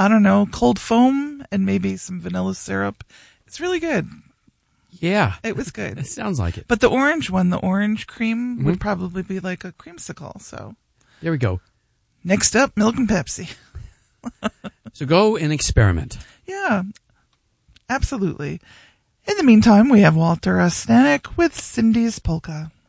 I don't know, cold foam and maybe some vanilla syrup. It's really good. Yeah. It was good. It sounds like it. But the orange one, the orange cream, would probably be like a creamsicle. So There we go. next up, milk and Pepsi. So go and experiment. Yeah, absolutely. In the meantime, we have Walter Stanek with Cindy's Polka.